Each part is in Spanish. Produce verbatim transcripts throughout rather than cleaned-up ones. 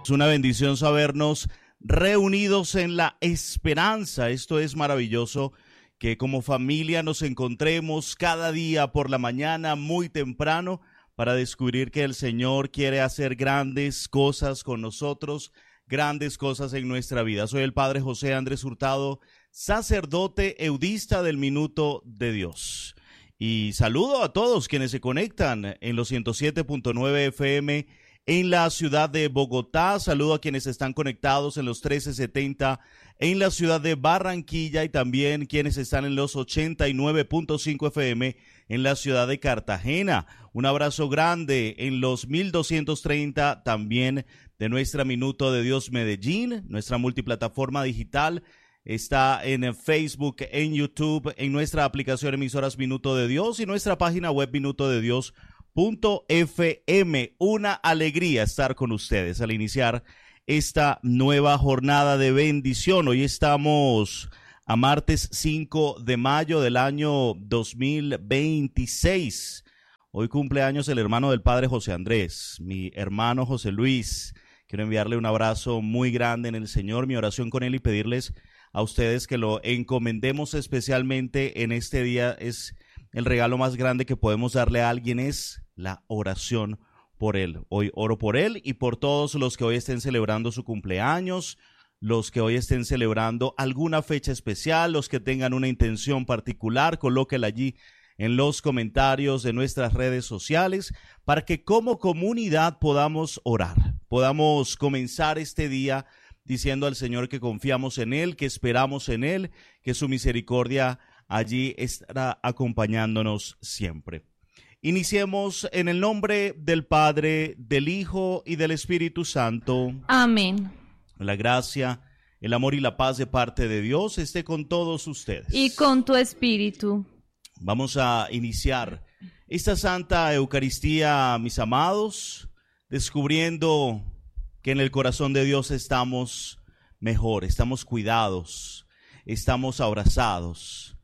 Es una bendición sabernos reunidos en la esperanza. Esto es maravilloso, que como familia nos encontremos cada día por la mañana muy temprano para descubrir que el Señor quiere hacer grandes cosas con nosotros, grandes cosas en nuestra vida. Soy el Padre José Andrés Hurtado, sacerdote eudista del Minuto de Dios. Y saludo a todos quienes se conectan en los ciento siete punto nueve F M en la ciudad de Bogotá. Saludo a quienes están conectados en los trece setenta en la ciudad de Barranquilla y también quienes están en los ochenta y nueve punto cinco F M en la ciudad de Cartagena. Un abrazo grande en los mil doscientos treinta también de nuestra Minuto de Dios Medellín, nuestra multiplataforma digital. Está en Facebook, en YouTube, en nuestra aplicación Emisoras Minuto de Dios y nuestra página web minuto de dios punto f m. Una alegría estar con ustedes al iniciar esta nueva jornada de bendición. Hoy estamos a martes cinco de mayo del año dos mil veintiséis. Hoy cumple años el hermano del Padre José Andrés, mi hermano José Luis. Quiero enviarle un abrazo muy grande en el Señor, mi oración con él y pedirles a ustedes que lo encomendemos especialmente en este día. Es el regalo más grande que podemos darle a alguien, es la oración por él. Hoy oro por él y por todos los que hoy estén celebrando su cumpleaños, los que hoy estén celebrando alguna fecha especial, los que tengan una intención particular, colóquela allí en los comentarios de nuestras redes sociales para que como comunidad podamos orar, podamos comenzar este día diciendo al Señor que confiamos en Él, que esperamos en Él, que su misericordia allí estará acompañándonos siempre. Iniciemos en el nombre del Padre, del Hijo y del Espíritu Santo. Amén. La gracia, el amor y la paz de parte de Dios esté con todos ustedes. Y con tu espíritu. Vamos a iniciar esta Santa Eucaristía, mis amados, descubriendo que en el corazón de Dios estamos mejor, estamos cuidados, estamos abrazados.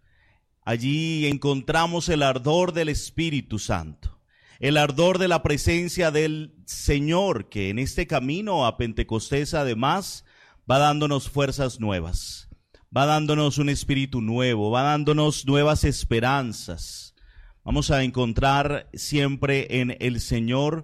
Allí encontramos el ardor del Espíritu Santo, el ardor de la presencia del Señor, que en este camino a Pentecostés además va dándonos fuerzas nuevas, va dándonos un espíritu nuevo, va dándonos nuevas esperanzas. Vamos a encontrar siempre en el Señor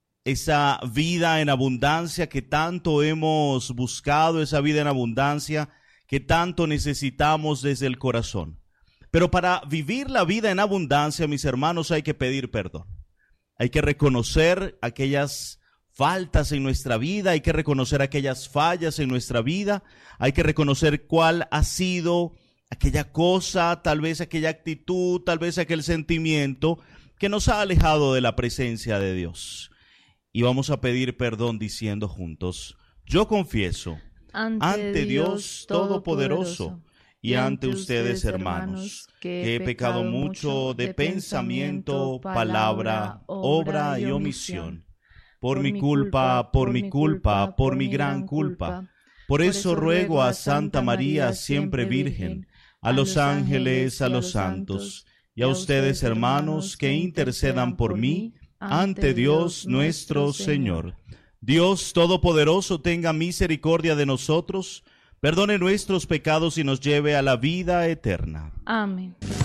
esa vida en abundancia que tanto hemos buscado, esa vida en abundancia que tanto necesitamos desde el corazón. Pero para vivir la vida en abundancia, mis hermanos, hay que pedir perdón. Hay que reconocer aquellas faltas en nuestra vida, hay que reconocer aquellas fallas en nuestra vida, hay que reconocer cuál ha sido aquella cosa, tal vez aquella actitud, tal vez aquel sentimiento que nos ha alejado de la presencia de Dios. Y vamos a pedir perdón diciendo juntos: yo confieso ante, ante Dios Todopoderoso y ante ustedes, hermanos, que he pecado mucho de pensamiento, palabra, obra y omisión. Por mi culpa, por mi culpa, por mi gran culpa. Por eso ruego a Santa María, siempre Virgen, a los ángeles, a los santos, y a ustedes, hermanos, que intercedan por mí ante Dios nuestro Señor. Dios Todopoderoso tenga misericordia de nosotros, perdone nuestros pecados y nos lleve a la vida eterna. Amén.